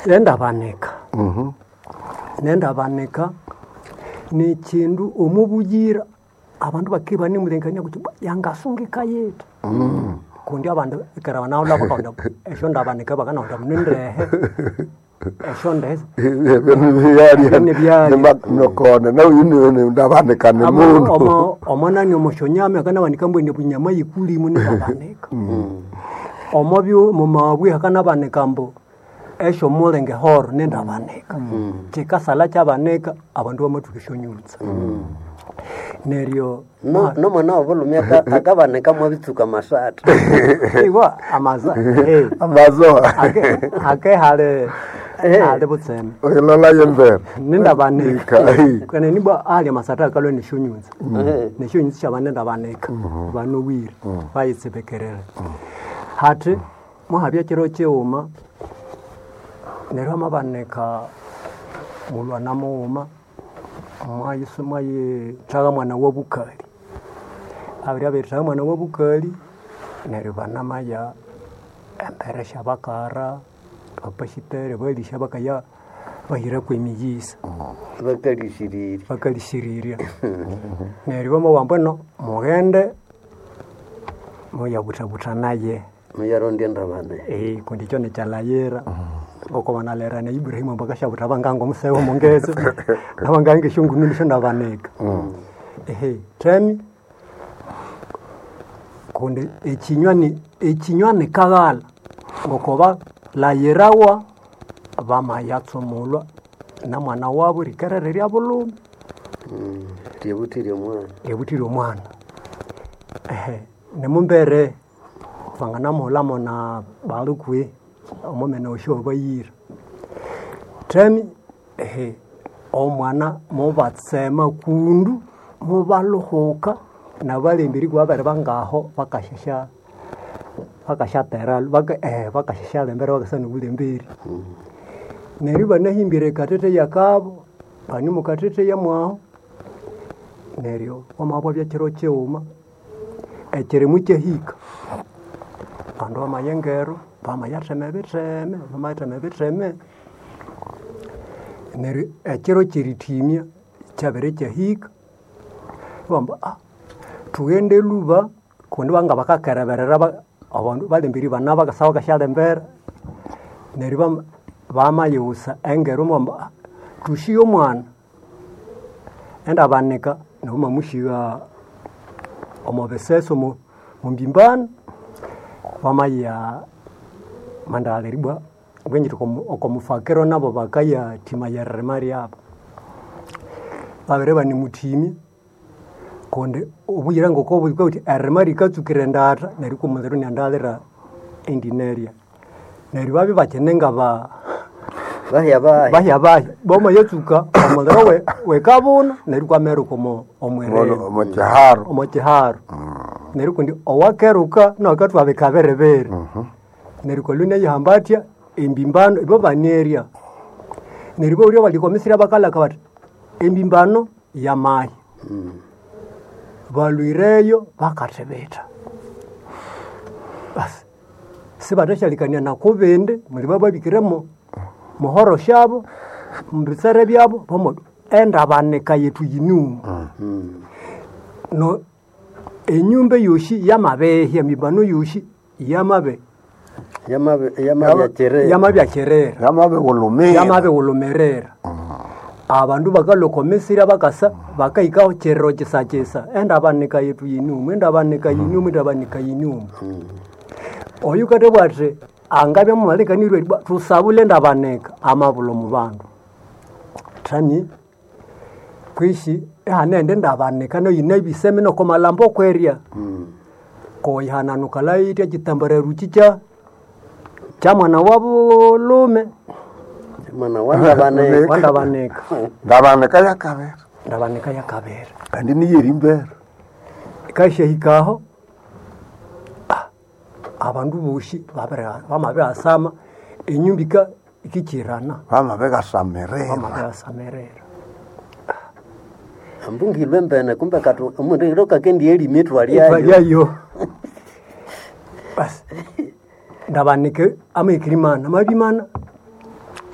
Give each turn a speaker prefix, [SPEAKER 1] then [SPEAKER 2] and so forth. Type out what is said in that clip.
[SPEAKER 1] Nendabanika ni kindu omubugira abantu bakiba ni mulenganya kuti yangasungika yetu kundi abantu ikara nawo labo kaunda esho ndabanika bakana unda munendehe esho ndeze
[SPEAKER 2] byari nokona na yini ndabanika ne muntu
[SPEAKER 1] omwana ni omushonyame kana banika mbwe ne bunyama yikuli mu ndabanika omobyo mumabwe hakana banika mbo esho mulenge horo nendabanika kikasala cyabanika abantu bamatukishonyutsa neryo
[SPEAKER 3] no mwana ovolumya akabanika mu bitsuka masata
[SPEAKER 1] iwa amazo ake hale butseme
[SPEAKER 2] oyilola yember
[SPEAKER 1] nendabanika kana niba ali masata kalwe nishonyutsa nishonyutsa cyabanendabanika banowira bayitsebekerera hati muhabya kiro cheuma neryo amabanika mulwa namuuma mwayi chaga mwana wabukali abiri abiri mwana wabukali neryo banamaya emberesha bakara apashitere balisha bakaya bahira kwemiyisa bakalishirira neryo bamawamba no mugende moyabuta naye
[SPEAKER 3] muyaronde ndabane
[SPEAKER 1] kundi cyo nechalayera ngoko banalera na Ibrahim bakashabuta bangango museho mongeze nabangange shungunu nisho ndabaneka temi kundi ekinywani kagala ngokoba layerawa bamayatsomulwa na mwana wabo rikerere lya bulume ebutiri omwana nemumbere fangana mulamo na balukwe omomene osho bayira temi omwana mubatsema kundu mubaluhuka nabalembiri kwa bari bangaho bakashatera bakashasha lembere bakasana bulembiri neryo banahimbire katete yakabo bani mukatete yamwaho neryo omabwa bya kiro cheuma ekiri muchehika ando amayengero bamayateme bitreme neryo ekiro kiritimya kyabere kyahika bamba tugende luba kundi banga bakakeraberera abantu balembiri bana bagasawa kashalembera neryo bamayusa engero mwamba tushiyo mwana enda banika noma mushiga omobeseso mumbimbana wamaya mandale ribwa bwenjito okomufakero nabo bakaya tima ya remari aba babereba ni mutimi konde ubuyira ngoko buli kuti remari katsukire ndata nari kumuzero ni andalera endineria nari babi bakenenga bahya boma yetsuka omuzero we kabuna nari kwamero komo omwerero omotiharo neri kundi owakeruka nakatwa abekaberebere neri kolune yihambatya embimbano ibo baneria neri bo bali komisira bakala kabati embimbano ya mai baluireyo bakatebeta bas sibatashalikania nakubende muri baba bikiremo muhoro shabo mbisere byabo bomodo enda banika yetu yinu no enyumba yoshi yamabehe mibano yoshi yamabe wolomerera abantu bakalokomesira bakasa bakaikaho cherero chisachesa enda banika yetu yinumu oyu kate bwate angabe mumaleka nirwe tusabule ndabaneka amabulo mu bantu tani kwishi hanende ndabaneka no yinebiseme no komalambo kweria ko ihananuka laiti kitambare ruchicha chamwana wabulume
[SPEAKER 3] mwana wandabaneka
[SPEAKER 2] ndabaneka yakabera kandi niyeri mbere
[SPEAKER 1] kashe hikaho abantu bushi bamabe asama inyumbika ikikirana
[SPEAKER 2] bamabe gasamerera
[SPEAKER 3] ambungi lwembene kumbe katu umuntu iroka kendi eli mitu aliayo
[SPEAKER 1] bas ndabanike amikrimana mabimana